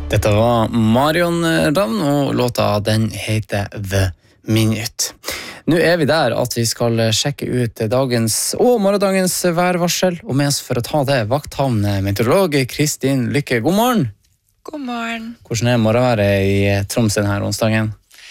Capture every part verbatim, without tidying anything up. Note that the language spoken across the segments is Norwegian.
Dette var Marion Ravn, og låta den heter The Minute. Nå er vi der at vi skal sjekke ut dagens og morgendagens værvarsel, og med oss for å ta det vakthavn meteorolog Kristin Lykke. God morgen! God morgen! Hvordan er morgenværet i Tromsø denne onsdagen?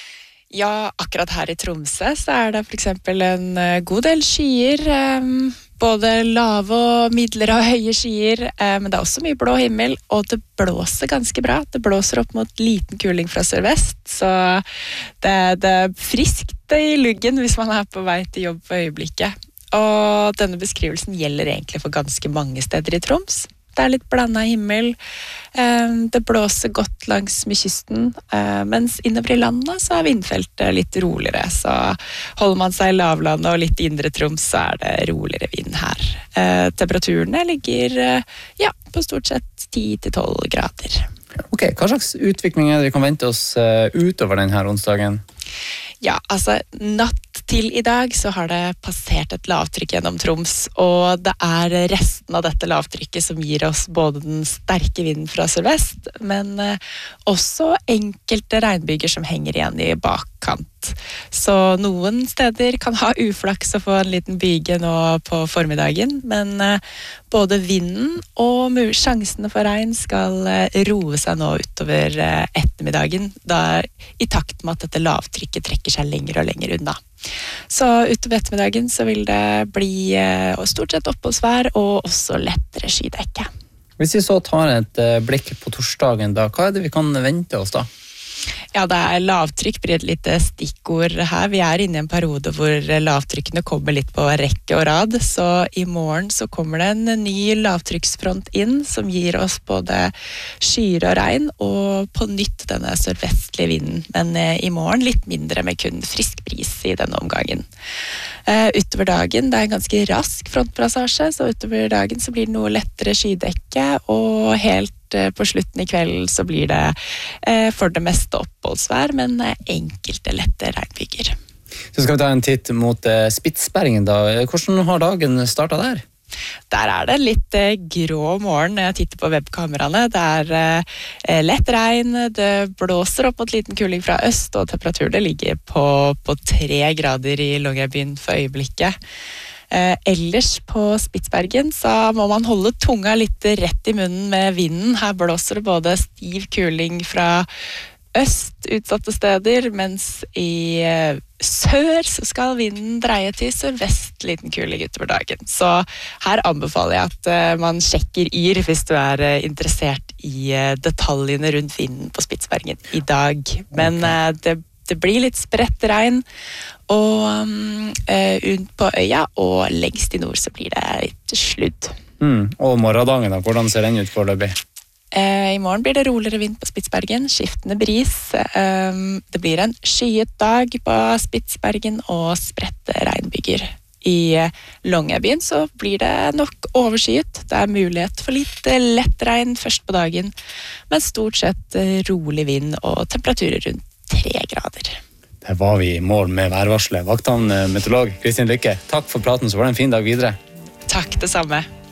Ja, akkurat her i Tromsø så er det for eksempel en god del skyer, både lave og midlere og høye skyer, men det er også mye blå himmel, og det blåser ganske bra. Det blåser opp mot liten kuling fra sørvest, så det, det er friskt i luggen hvis man er på vei til jobb for øyeblikket. Og denne beskrivelsen gjelder egentlig for ganske mange steder i Troms. Det er litt blandet himmel, det blåser godt langs med kysten, mens innover i landet så er vindfeltet litt roligere, så holder man seg i lavlandet og litt i indre Troms så er det roligere vind her. Temperaturene ligger ja, på stort sett ti til tolv grader. Ok, hva slags utvikling er det vi kan vente oss utover denne onsdagen? Ja, altså natt til i dag så har det passert et lavtrykk gjennom Troms, og det er resten av dette lavtrykket som gir oss både den sterke vinden fra sørvest, men også enkelte regnbyger som henger igjen i bakkant. Så noen steder kan ha uflaks og få en liten byge nå på formiddagen, men både vinden og sjansene for regn skal roe seg nå utover ettermiddagen, da i takt med at dette lavtrykket trekker seg lenger og lenger unna. Så utover ettermiddagen så vil det bli stort sett oppholdsvær og også lettere skydekke. Hvis vi så tar et blikk på torsdagen da, hva er det vi kan vente oss da? Ja, det er lavtrykk, blir et lite stikkord her. Vi er inne i en periode hvor lavtrykkene kommer litt på rekke og rad, så i morgen så kommer det en ny lavtrykksfront inn som gir oss både skyer og regn, og på nytt denne sørvestlige vinden, men i morgen litt mindre med kun frisk bris i denne omgangen. Uh, utover dagen, det er en ganske rask frontpassasje, så utover dagen så blir det noe lettere skydekke, og helt uh, på slutten i kvelden så blir det uh, for det meste oppholdsvær, men uh, enkelte lette regnbyger. Så skal vi ta en titt mot uh, Spitsbergen da. Hvordan har dagen startet der? Der er det litt eh, grå morgen når jeg titter på webkameraene. Det er eh, lett regn, det blåser opp mot liten kuling fra øst, og temperaturen ligger på, på tre grader i Longyearbyen for øyeblikket. Eh, ellers på Spitsbergen så må man holde tunga litt rett i munnen med vinden. Her blåser det både stiv kuling fra øst utsatte steder, mens i eh, sør så skal vinden dreie til sørvest liten kuling utover dagen. Så her anbefaler jeg at uh, man sjekker yr hvis du er uh, interessert i uh, detaljene rundt vinden på Spitsbergen i dag. Men uh, det, det blir litt spredt regn, og um, uh, på øya og lengst i nord så blir det litt sludd. Mm. Og morgendagen da, hvordan ser den ut foreløpig? I morgen blir det roligere vind på Spitsbergen, skiftende bris. Det blir en skyet dag på Spitsbergen og spredte regnbyger. I Longyearbyen så blir det nok overskyet. Det er mulighet for litt lett regn først på dagen, men stort sett rolig vind og temperaturer rundt tre grader. Der var vi i mål med værvarselet. Vakthavn meteorolog Kristin Lykke, takk for praten, så var det en fin dag videre. Takk, det samme.